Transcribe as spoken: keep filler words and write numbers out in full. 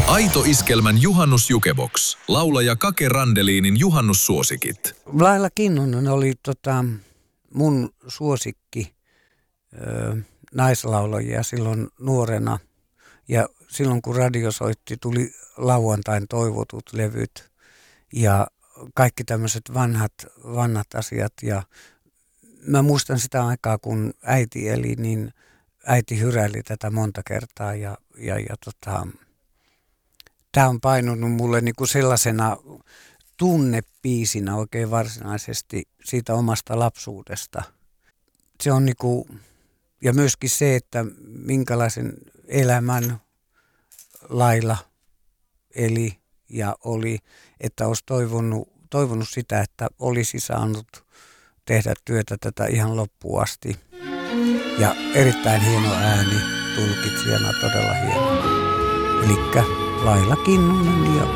Aito Iskelmän juhannusjukebox. Laulaja Kake Randeliinin juhannussuosikit. Laila Kinnunen oli tota, mun suosikki ö, naislaulajia silloin nuorena. Ja silloin kun radio soitti, tuli lauantain toivotut levyt ja kaikki tämmöiset vanhat, vanhat asiat. Ja mä muistan sitä aikaa, kun äiti eli, niin äiti hyräili tätä monta kertaa ja, ja, ja tota, tämä on painunut mulle niinku sellaisena tunnepiisinä oikein varsinaisesti siitä omasta lapsuudesta. Se on niinku, ja myöskin se, että minkälaisen elämän Laila eli ja oli, että olisi toivonut, toivonut sitä, että olisi saanut tehdä työtä tätä ihan loppuun asti. Ja erittäin hieno ääni, tulkitsijana todella hieno. Elikkä Laila Kinnunen ja